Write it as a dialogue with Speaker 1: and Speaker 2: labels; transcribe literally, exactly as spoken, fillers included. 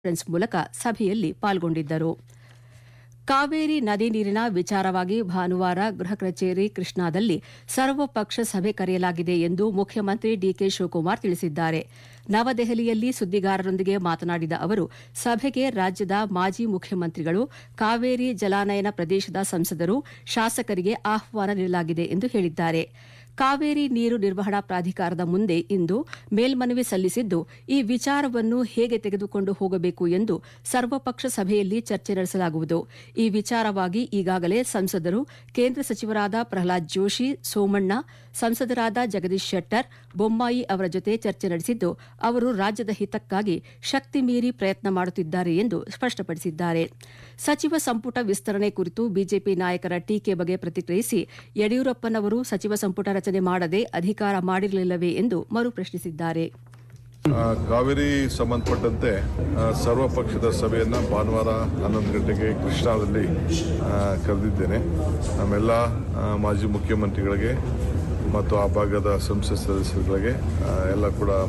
Speaker 1: Conference ಮೂಲಕ ಸಭೆಯಲ್ಲಿ ಪಾಲ್ಗೊಂಡಿದ್ದರು. ಕಾವೇರಿ ನದಿ ನೀರಿನ ವಿಚಾರವಾಗಿ ಭಾನುವಾರ ಗೃಹ ಕಚೇರಿ ಕೃಷ್ಣಾದಲ್ಲಿ ಸರ್ವಪಕ್ಷ ಸಭೆ ಕರೆಯಲಾಗಿದೆ ಎಂದು ಮುಖ್ಯಮಂತ್ರಿ ಡಿಕೆ ಶಿವಕುಮಾರ್ ತಿಳಿಸಿದ್ದಾರೆ. ನವದೆಹಲಿಯಲ್ಲಿ ಸುದ್ದಿಗಾರರೊಂದಿಗೆ ಮಾತನಾಡಿದ ಅವರು, ಸಭೆಗೆ ರಾಜ್ಯದ ಮಾಜಿ ಮುಖ್ಯಮಂತ್ರಿಗಳು, ಕಾವೇರಿ ಜಲಾನಯನ ಪ್ರದೇಶದ ಸಂಸದರು, ಶಾಸಕರಿಗೆ ಆಹ್ವಾನ ನೀಡಲಾಗಿದೆ ಎಂದು ಹೇಳಿದ್ದಾರೆ. ಕಾವೇರಿ ನೀರು ನಿರ್ವಹಣಾ ಪ್ರಾಧಿಕಾರದ ಮುಂದೆ ಇಂದು ಮೇಲ್ಮನವಿ ಸಲ್ಲಿಸಿದ್ದು, ಈ ವಿಚಾರವನ್ನು ಹೇಗೆ ತೆಗೆದುಕೊಂಡು ಹೋಗಬೇಕು ಎಂದು ಸರ್ವಪಕ್ಷ ಸಭೆಯಲ್ಲಿ ಚರ್ಚೆ ನಡೆಸಲಾಗುವುದು. ಈ ವಿಚಾರವಾಗಿ ಈಗಾಗಲೇ ಸಂಸದರು, ಕೇಂದ್ರ ಸಚಿವರಾದ ಪ್ರಹ್ಲಾದ್ ಜೋಶಿ, ಸೋಮಣ್ಣ, ಸಂಸದರಾದ ಜಗದೀಶ್ ಶೆಟ್ಟರ್, ಬೊಮ್ಮಾಯಿ ಅವರ ಜೊತೆ ಚರ್ಚೆ ನಡೆಸಿದ್ದು, ಅವರು ರಾಜ್ಯದ ಹಿತಕ್ಕಾಗಿ ಶಕ್ತಿ ಮೀರಿ ಪ್ರಯತ್ನ ಮಾಡುತ್ತಿದ್ದಾರೆ ಎಂದು ಸ್ಪಷ್ಟಪಡಿಸಿದ್ದಾರೆ. ಸಚಿವ ಸಂಪುಟ ವಿಸ್ತರಣೆ ಕುರಿತು ಬಿಜೆಪಿ ನಾಯಕರ ಟೀಕೆ ಬಗ್ಗೆ ಪ್ರತಿಕ್ರಿಯಿಸಿ, ಯಡಿಯೂರಪ್ಪನವರು ಸಚಿವ ಸಂಪುಟ ರಚನೆ ಮಾಡದೆ ಅಧಿಕಾರ ಮಾಡಿರಲಿಲ್ಲವೇ ಎಂದು ಮರು ಪ್ರಶ್ನಿಸಿದ್ದಾರೆ.
Speaker 2: ಕಾವೇರಿ ಸಂಬಂಧಪಟ್ಟಂತೆ ಸರ್ವಪಕ್ಷದ ಸಭೆಯನ್ನು ಭಾನುವಾರ ಹನ್ನೊಂದು ಗಂಟೆಗೆ ಕೃಷ್ಣಾದಲ್ಲಿ ಕರೆದಿದ್ದೇನೆ. ನಮ್ಮೆಲ್ಲ ಮಾಜಿ ಮುಖ್ಯಮಂತ್ರಿಗಳಿಗೆ ಮತ್ತು ಆ ಭಾಗದ ಸಂಸತ್ ಸದಸ್ಯರುಗಳಿಗೆ ಎಲ್ಲ ಕೂಡ